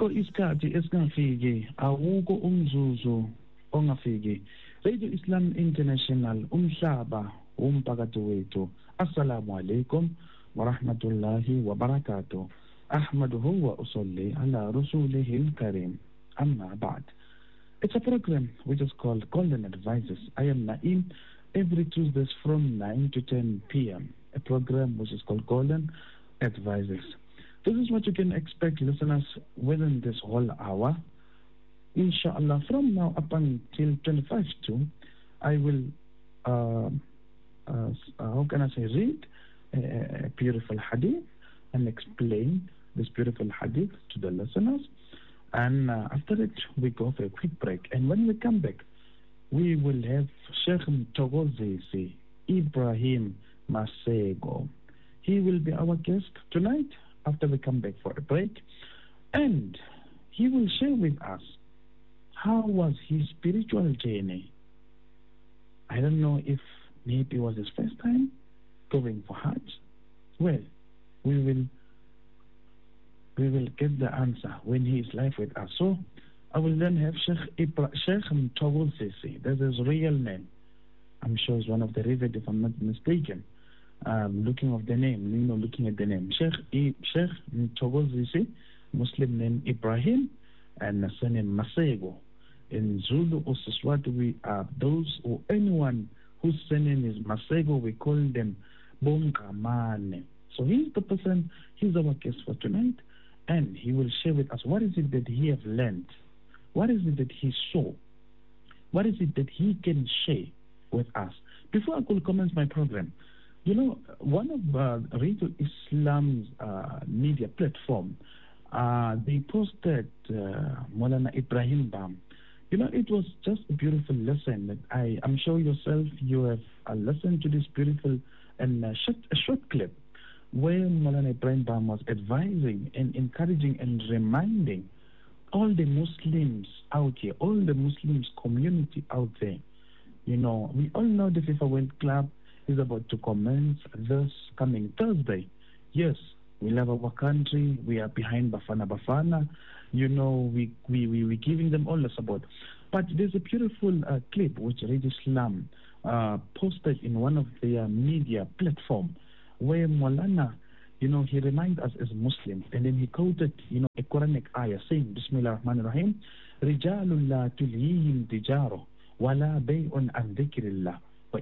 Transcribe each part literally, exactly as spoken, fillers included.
Asikho isikhathi esingafiki, awukho umzuzu ongafiki. Radio Islam International, umhlaba umphakathi wethu. Assalamu alaikum wa rahmatullahi wa barakatuh. Ahmaduhu wa usalli ala rasulihil kareem. Amma ba'd. It's a program which is called Golden Advices. I am Naeem, every Tuesdays from nine to ten p m A program which is called Golden Advices. This is what you can expect, listeners, within this whole hour. Inshallah, from now up until twenty-five to, I will, uh, uh, how can I say, read a, a beautiful hadith and explain this beautiful hadith to the listeners. And uh, after it, we go for a quick break. And when we come back, we will have Sheikh Mthokozisi Ibrahim Masego. He will be our guest tonight after we come back for a break. And he will share with us how was his spiritual journey. I don't know if maybe it was his first time going for Hajj. Well, we will we will get the answer when he is live with us. So I will then have Sheikh Ibra, Sheikh Mthokozisi. That's his real name. I'm sure it's one of the Rivet, if I'm not mistaken. Um, looking of the name, you know, looking at the name, Sheikh I, Sheikh Mthokozisi, Muslim name Ibrahim, and surname Masego. In Zulu or Siswati, we are those or anyone whose surname is Masego, we call them Bongamane. So he's the person, he's our guest for tonight, and he will share with us what is it that he have learned, what is it that he saw, what is it that he can share with us. Before I could commence my program, you know, one of uh, Radio Islam's uh, media platform, uh, they posted uh, Maulana Ibrahim Bam. You know, it was just a beautiful lesson that I, I'm sure yourself, you have uh, listened to this beautiful and uh, short, a short clip where Maulana Ibrahim Bam was advising and encouraging and reminding all the Muslims out here, all the Muslims community out there. You know, we all know the FIFA World Club is about to commence this coming Thursday. Yes, we love our country. We are behind Bafana Bafana. You know, we we we we giving them all the support. But there's a beautiful uh, clip which Radio Islam uh, posted in one of their media platform, where Maulana, you know, he reminds us as Muslims, and then he quoted, you know, a Quranic ayah saying, Bismillah ar-Rahman ar-Rahim, Rijalul la tulihim tijaro, wala bay'un an dhikrillah.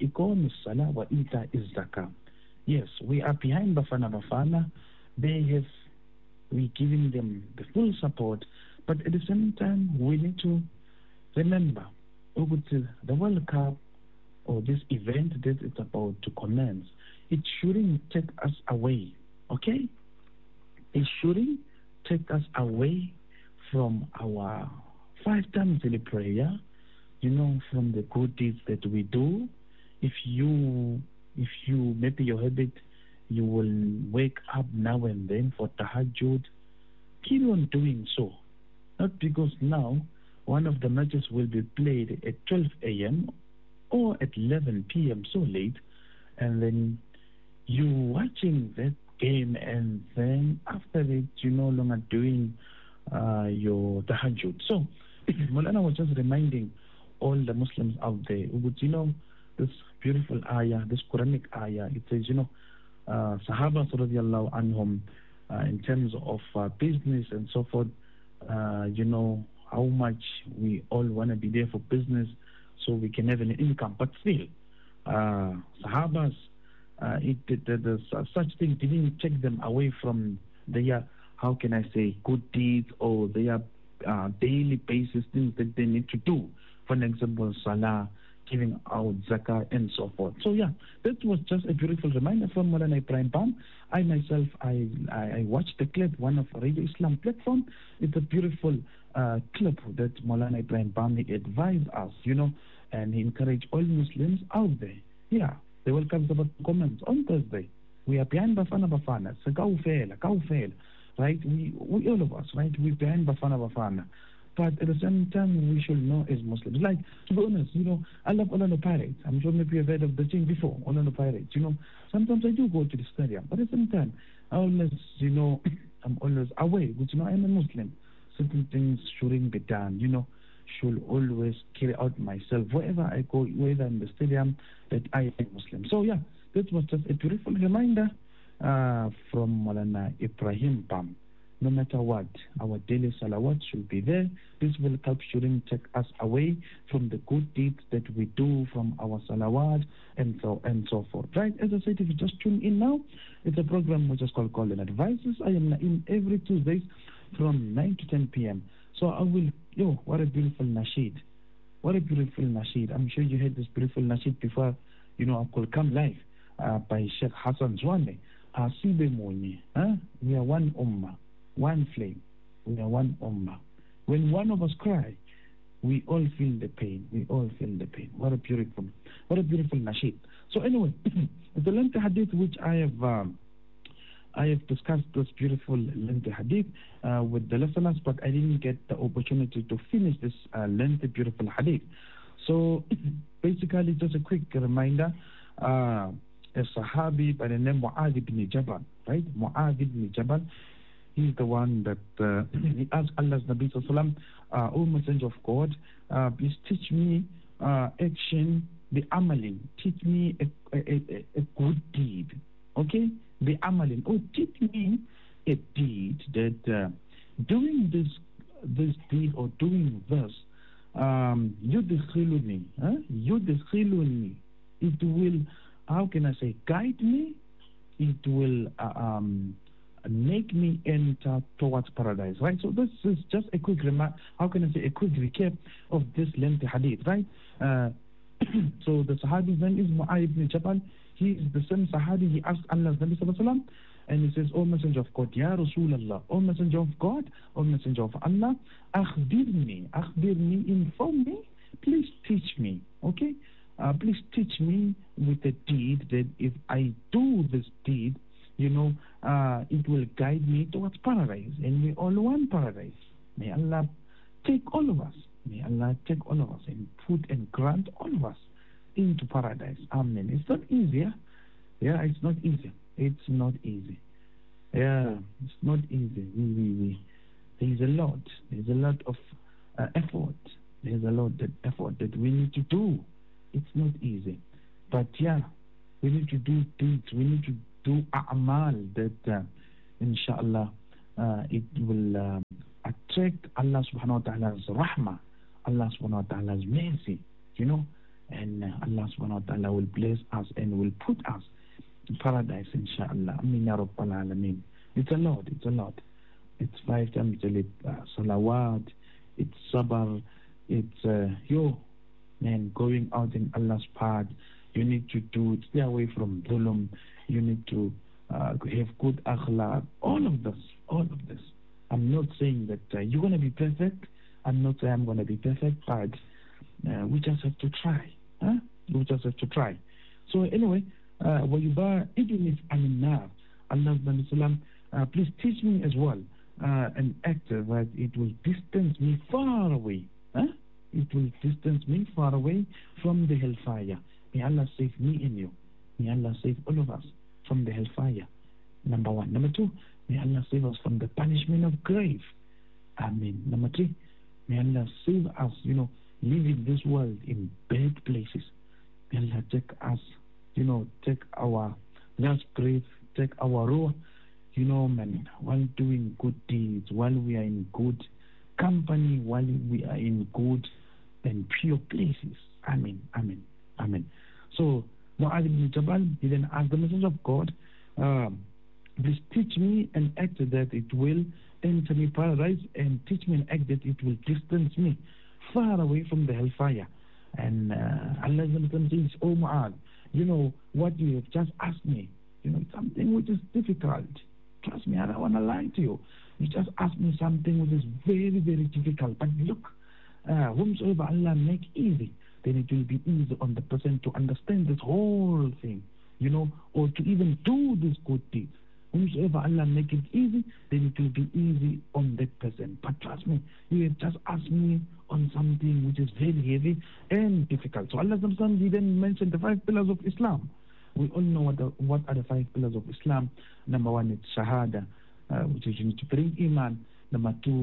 Yes, we are behind Bafana Bafana. They have, we giving them the full support, but at the same time, we need to remember the World Cup or this event that it's about to commence. It shouldn't take us away, okay? It shouldn't take us away from our five times daily prayer, you know, from the good deeds that we do. If you, if you, maybe your habit, you will wake up now and then for tahajjud, keep on doing so. Not because now one of the matches will be played at twelve a m or at eleven p m so late, and then you watching that game, and then after it you're no longer doing uh, your tahajjud. So Maulana was just reminding all the Muslims out there, you know, this beautiful ayah, this Quranic ayah, it says, you know, uh, Sahaba radiallahu anhum, uh, in terms of uh, business and so forth, uh, you know, how much we all want to be there for business so we can have an income. But still, uh, Sahabas, uh, it, it, the, the, such things didn't take them away from their, how can I say, good deeds or their uh, daily basis things that they need to do. For example, Salah, giving out zakah and so forth. So yeah, that was just a beautiful reminder from Maulana Ibrahim Bam. I myself, I, I I watched the clip, one of Radio Islam platform. It's a beautiful uh, clip that Maulana Ibrahim Bam advised us, you know, and he encouraged all Muslims out there. Yeah, the World Cup is about to commence on Thursday. We are behind Bafana Bafana. So kaufela, kaufela, right? We, we all of us, right? We're behind Bafana Bafana. But at the same time, we should know as Muslims. Like, to be honest, you know, I love Orlando Pirates. I'm sure maybe you've heard of the team before, Orlando Pirates. You know, sometimes I do go to the stadium, but at the same time, I always, you know, I'm always away, because, you know, I'm a Muslim. certain things shouldn't be done, you know, should always carry out myself wherever I go, whether in the stadium, that I am Muslim. So yeah, that was just a beautiful reminder uh, from Maulana Ibrahim Bam. No matter what, our daily salawat should be there. This will help shouldn't take us away from the good deeds that we do from our salawat and so and so forth. Right? As I said, if you just tune in now, it's a program which is called Golden Advices. I am in every Tuesdays from nine to ten p m So I will, yo, what a beautiful nasheed. What a beautiful nasheed. I'm sure you heard this beautiful nasheed before, you know, I could come live uh, by Sheikh Hassan Zwane. Asibe Moni. We are one ummah. One flame. We are one ummah. When one of us cry, we all feel the pain. We all feel the pain. What a beautiful, what a beautiful nasheed. So anyway, the lengthy hadith which I have, um, I have discussed this beautiful lengthy hadith uh, with the listeners, but I didn't get the opportunity to finish this uh, lengthy, beautiful hadith. So basically, just a quick reminder. Uh, a Sahabi by the name Mu'adh ibn Jabal, right? Mu'adh ibn Jabal. He's the one that uh, he asked Allah's Nabi Sallallahu Alaihi Wasallam, uh, O Messenger of God, uh, please teach me uh, action, the amalin. Teach me a, a, a, a good deed. Okay? The amalin. Oh, teach me a deed that uh, doing this this deed or doing this, um, yudkhiluni, huh? Yudkhiluni. It will, how can I say, guide me. It will uh, um. make me enter towards paradise, right? So this is just a quick remark, how can I say, a quick recap of this lengthy hadith, right? Uh, so the Sahabi's name is Mu'adh ibn Jabal. He is the same Sahabi. He asked Allah's Nabi Sallallahu Alaihi Wasallam, and he says, O Messenger of God, Ya Rasulallah, O Messenger of God, O Messenger of Allah, akhbirni, akhbirni, inform me, please teach me, okay? Uh, please teach me with a deed that if I do this deed, you know, uh, it will guide me towards paradise. And we all want paradise. May Allah take all of us. May Allah take all of us and put and grant all of us into paradise. Amen. It's not easy. Yeah, yeah it's not easy. It's not easy. Yeah, it's not easy. We, we, we. There's a lot. There's a lot of uh, effort. There's a lot of effort that we need to do. It's not easy. But yeah, we need to do deeds. We need to do a'mal that uh, inshallah uh, it will uh, attract Allah subhanahu wa ta'ala's rahmah, Allah subhanahu wa ta'ala's mercy, you know, and uh, Allah subhanahu wa ta'ala will bless us and will put us in paradise inshallah. Amin ya rabbal alameen. It's a lot, it's a lot. It's five times daily uh, salawat, it's sabr, it's uh, yo, man, going out in Allah's path. You need to do, stay away from dhulm. You need to uh, have good akhlaq. All of this, all of this. I'm not saying that uh, you're going to be perfect. I'm not saying I'm going to be perfect, but uh, we just have to try. Huh? We just have to try. So anyway, uh, وَيُبَا إِدْنِفْ عَنِ النَّارِ Allah Subhanahu wa ta'ala, please teach me as well uh, an act that it will distance me far away. Huh? It will distance me far away from the hellfire. May Allah save me and you. May Allah save all of us from the hellfire. Number one. Number two, may Allah save us from the punishment of grave. Amen. Number three, may Allah save us, you know, living this world in bad places. May Allah take us, you know, take our last breath, take our ruh, you know, man, while doing good deeds, while we are in good company, while we are in good and pure places. Amen. Amen. Amen. So, Mu'adh ibn Jabal, he then asked the Messenger of God, um, please teach me an act that it will enter me paradise, and teach me an act that it will distance me far away from the hellfire. And uh, Allah says, oh Mu'adh, you know what you have just asked me, you know, something which is difficult. Trust me, I don't want to lie to you. You just asked me something which is very, very difficult. But look, uh, whomsoever Allah make easy, then it will be easy on the person to understand this whole thing, you know, or to even do this good deed. Whomsoever Allah make it easy, then it will be easy on that person. But trust me, you have just asked me on something which is very heavy and difficult. So Allah sometimes he then mentioned the five pillars of Islam. We all know what, the, what are the five pillars of Islam. Number one is Shahada, uh, which is you need to bring Iman. Number two,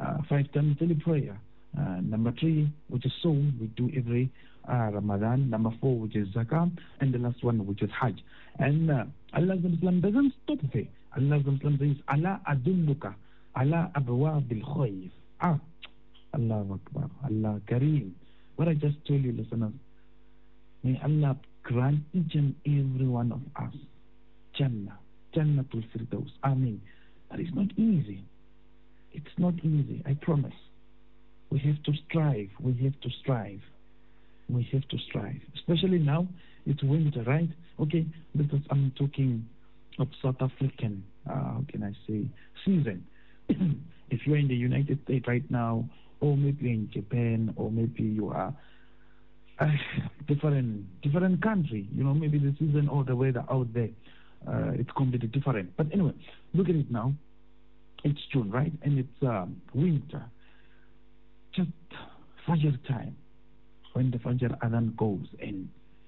uh, five times daily prayer. Uh, number three, which is Saum, we do every uh, Ramadan. Number four, which is Zakah. And the last one, which is Hajj. And uh, Allah doesn't stop there. Allah says, Allah adulluka, Allah abwa bil khayr. Ah, Allah Akbar, Allah Kareem. What I just told you, listeners, may Allah grant each and every one of us Jannah, Jannatul Firdaus. Ameen. But it's not easy. It's not easy, I promise. We have to strive. We have to strive. We have to strive. Especially now, it's winter, right? Okay, because I'm talking of South African, uh, how can I say, season. If you're in the United States right now, or maybe in Japan, or maybe you are uh, different different country, you know, maybe the season or the weather out there, uh, it's completely different. But anyway, look at it now. It's June, right? And it's um, winter. Just Fajr time, when the Fajr Adhan goes and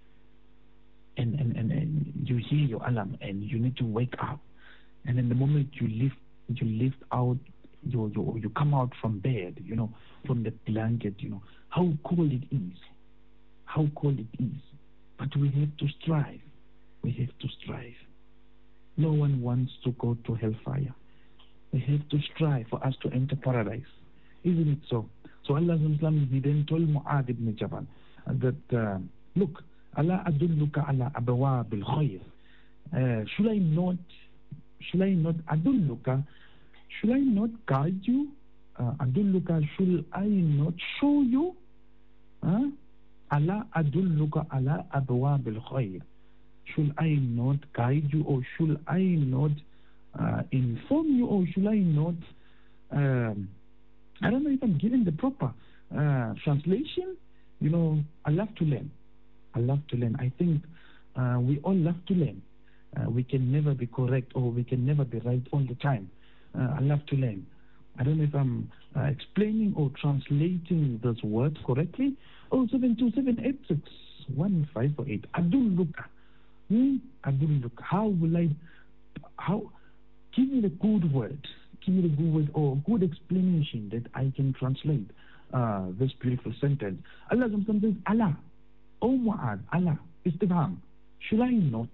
and, and, and and you hear your alarm and you need to wake up, and in the moment you lift you lift out your, your you come out from bed, you know, from the blanket, you know, how cold it is, how cold it is. But we have to strive. We have to strive. No one wants to go to hellfire. We have to strive for us to enter paradise. Isn't it so? So Allah he then told Mu'adh ibn Jabal that, uh, look, Allah adulluka ala abwa bil khayr. Uh, should I not, should I not adulluka, should I not guide you? Uh, adulluka, should I not show you? Huh? Allah adulluka ala abwa bil khayr. Should I not guide you, or should I not uh, inform you, or should I not um, I don't know if I'm giving the proper uh, translation. You know, I love to learn. I love to learn. I think uh, we all love to learn. Uh, we can never be correct, or we can never be right all the time. Uh, I love to learn. I don't know if I'm uh, explaining or translating those words correctly. Oh, seven two seven eight six one five four eight. Adul Luka. Hmm? Adul Luka. How will I? How? Give me the good word. Give me the good word or good explanation that I can translate uh, this beautiful sentence. Allah sometimes says, Allah, oh Mu'adh, Allah, istifham. Should I not?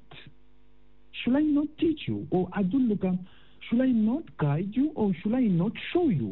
Should I not teach you? Or adulluka, should I not guide you, or should I not show you?